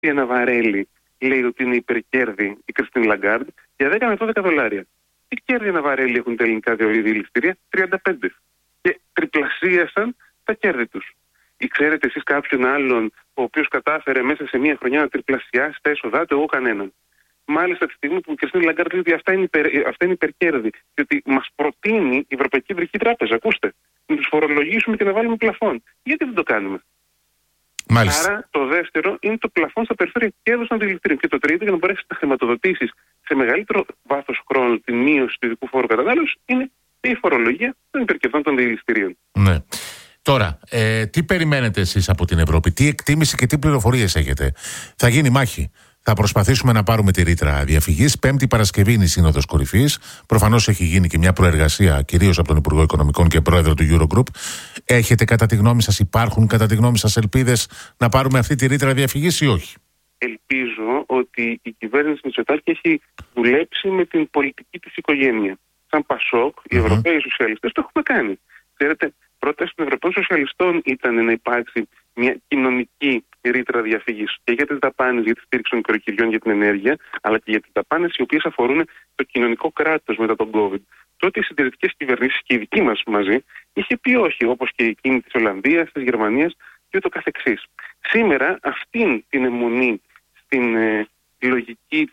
ένα βαρέλι λέει ότι είναι υπερκέρδη η Κριστίν Λαγκάρντ για 10 με 12 δολάρια. Τι κέρδη ένα βαρέλι έχουν τα ελληνικά δηληστήρια? 35. Και τριπλασίασαν τα κέρδη τους. Ή ξέρετε εσείς κάποιον άλλον ο οποίος κατάφερε μέσα σε μία χρονιά να τριπλασιάσει τα έσοδά του? Εγώ κανέναν. Μάλιστα τη στιγμή που η Κριστίν Λαγκάρντ λέει ότι αυτά είναι υπερκέρδη και ότι μας προτείνει η Ευρωπαϊκή Κεντρική Τράπεζα, ακούστε, να τους φορολογήσουμε και να βάλουμε πλαφόν. Γιατί δεν το κάνουμε? Μάλιστα. Άρα το δεύτερο είναι το πλαφόν στα περιφέρεια κέρδους των αντιληπτήριων. Και το τρίτο, για να μπορέσει να χρηματοδοτήσεις σε μεγαλύτερο βάθος χρόνου τη μείωση του ειδικού φόρου κατανάλωσης, είναι η φορολογία των υπερκερδών των αντιληπτήριων. Ναι. Τώρα, τι περιμένετε εσείς από την Ευρώπη, τι εκτίμηση και τι πληροφορίες έχετε? Θα γίνει μάχη. Θα προσπαθήσουμε να πάρουμε τη ρήτρα διαφυγής. Πέμπτη Παρασκευή είναι η Σύνοδος Κορυφής. Προφανώς έχει γίνει και μια προεργασία, κυρίως από τον Υπουργό Οικονομικών και Πρόεδρο του Eurogroup. Έχετε κατά τη γνώμη σας, υπάρχουν κατά τη γνώμη σας ελπίδες να πάρουμε αυτή τη ρήτρα διαφυγής ή όχι? Ελπίζω ότι η κυβέρνηση Μητσοτάκη έχει δουλέψει με την πολιτική της οικογένεια. Σαν Πασόκ, οι Ευρωπαίοι Σοσιαλιστές το έχουμε κάνει. Ξέρετε, πρόταση των Ευρωπαίων Σοσιαλιστών ήταν να υπάρξει μια κοινωνική ρήτρα διαφυγής και για τις δαπάνες, για τη στήριξη των νοικοκυριών για την ενέργεια, αλλά και για τις δαπάνες οι οποίες αφορούν το κοινωνικό κράτος μετά τον COVID. Τότε οι συντηρητικές κυβερνήσεις και οι δικοί μας μαζί είχε πει όχι, όπως και εκείνη της Ολλανδίας, της Γερμανίας και ούτω καθεξής. Σήμερα αυτήν την αιμονή στην λογική,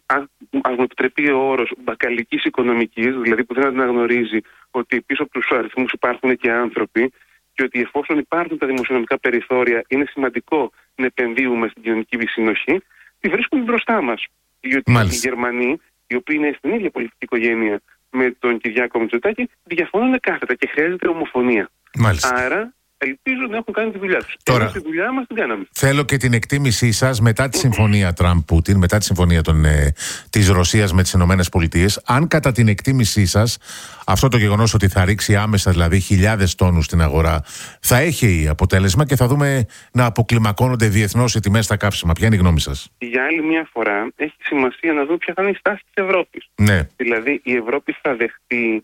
αν μου επιτρέπει ο όρος, μπακαλικής οικονομικής, δηλαδή που δεν αναγνωρίζει ότι πίσω από τους αριθμούς υπάρχουν και άνθρωποι και ότι εφόσον υπάρχουν τα δημοσιονομικά περιθώρια είναι σημαντικό να επενδύουμε στην κοινωνική συνοχή, τη βρίσκουν μπροστά μας. Διότι οι Γερμανοί, οι οποίοι είναι στην ίδια πολιτική οικογένεια με τον Κυριάκο Μητσοτάκη, διαφωνούν κάθετα και χρειάζεται ομοφωνία. Μάλιστα. Άρα ελπίζω να έχουν κάνει τη δουλειά τους. Τώρα, τη δουλειά μας την κάναμε. Θέλω και την εκτίμησή σας μετά τη συμφωνία Τραμπ-Πούτιν, μετά τη συμφωνία της Ρωσίας με τις ΗΠΑ. Αν κατά την εκτίμησή σας αυτό το γεγονός ότι θα ρίξει άμεσα δηλαδή χιλιάδες τόνους στην αγορά θα έχει αποτέλεσμα και θα δούμε να αποκλιμακώνονται διεθνώς οι τιμές στα καύσιμα. Ποια είναι η γνώμη σας? Για άλλη μια φορά έχει σημασία να δούμε ποια θα είναι η στάση της Ευρώπης. Ναι. Δηλαδή η Ευρώπη θα δεχτεί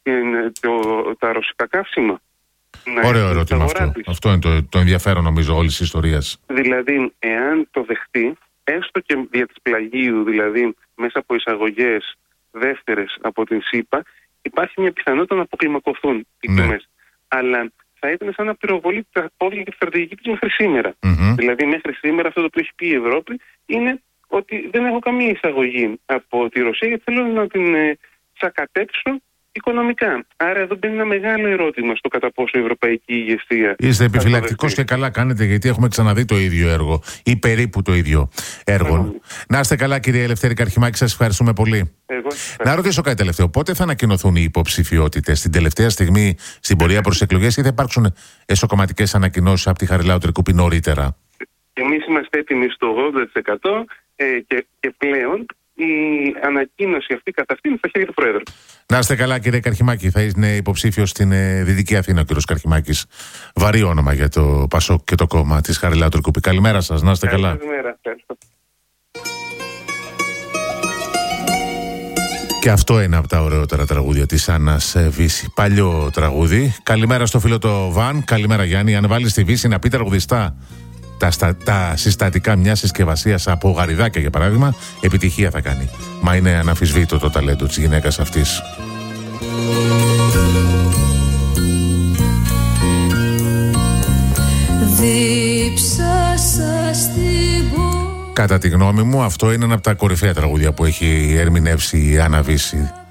τα ρωσικά καύσιμα? Ωραίο ερώτημα αυτό. Αυτό είναι το ενδιαφέρον νομίζω όλης της ιστορίας. Δηλαδή, εάν το δεχτεί, έστω και δια της πλαγίου, δηλαδή μέσα από εισαγωγές δεύτερες από την ΣΥΠΑ, υπάρχει μια πιθανότητα να αποκλιμακωθούν οι τιμές. Αλλά θα ήταν σαν να πυροβολεί τα πόδια και τη στρατηγική της μέχρι σήμερα. Δηλαδή, μέχρι σήμερα αυτό το οποίο έχει πει η Ευρώπη είναι ότι δεν έχω καμία εισαγωγή από τη Ρωσία γιατί θέλω να την σακατέψω οικονομικά. Άρα εδώ μπαίνει ένα μεγάλο ερώτημα στο κατά πόσο η ευρωπαϊκή ηγεσία. Είστε επιφυλακτικός και καλά κάνετε, γιατί έχουμε ξαναδεί το ίδιο έργο ή περίπου το ίδιο έργο. Να είστε καλά, κύριε Ελευθέρη Καρχιμάκη, σας ευχαριστούμε πολύ. Να ρωτήσω κάτι τελευταίο. Πότε θα ανακοινωθούν οι υποψηφιότητες? Στην τελευταία στιγμή στην πορεία προς εκλογές ή θα υπάρξουν εσωκομματικές ανακοινώσεις από τη Χαριλάου Τρικούπη νωρίτερα? Εμείς είμαστε έτοιμοι στο 80% και πλέον η ανακοίνωση αυτή καθ' αυτήν στα χέρια του Πρόεδρου. Να είστε καλά, κύριε Καρχιμάκη. Θα είναι υποψήφιος στην Δυτική Αθήνα ο κύριος Καρχιμάκης. Βαρύ όνομα για το Πασόκ και το κόμμα της Χαριλάου Τρικούπη. Καλημέρα σας, να είστε καλά. Καλημέρα. Και αυτό είναι από τα ωραιότερα τραγούδια της Άννας Βύση. Παλιό τραγούδι. Καλημέρα στο φίλο το Βαν. Καλημέρα Γιάννη. Αν βάλεις τη Βύση να πει τραγουδιστά τα συστατικά μιας συσκευασίας από γαριδάκια για παράδειγμα, επιτυχία θα κάνει. Μα είναι αναμφισβήτητο το ταλέντο της γυναίκας αυτής. Κατά τη γνώμη μου αυτό είναι ένα από τα κορυφαία τραγούδια που έχει ερμηνεύσει η Άννα Βύση.